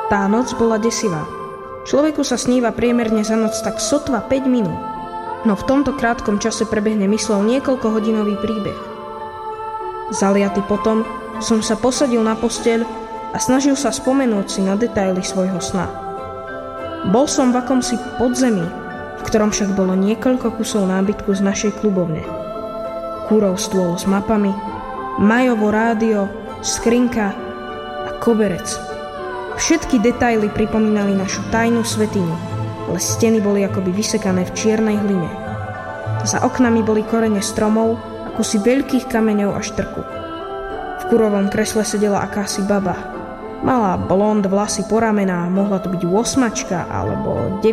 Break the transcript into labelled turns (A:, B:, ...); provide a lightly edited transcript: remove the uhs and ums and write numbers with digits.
A: Tá noc bola desivá. Človeku sa sníva priemerne za noc tak sotva 5 minút, no v tomto krátkom čase prebehne myslou niekoľkohodinový príbeh. Zaliaty potom som sa posadil na posteľ a snažil sa spomenúť si na detaily svojho sna. Bol som v akomsi podzemí, v ktorom však bolo niekoľko kusov nábytku z našej klubovne. Kúrov stôl s mapami, Majovo rádio, skrinka a koberec. Všetky detaily pripomínali našu tajnú svätyňu, ale steny boli akoby vysekané v čiernej hline. Za oknami boli korene stromov a kusy veľkých kameňov a štrku. V kurovom kresle sedela akási baba. Malá blond, vlasy po ramená, mohla to byť 8 alebo 9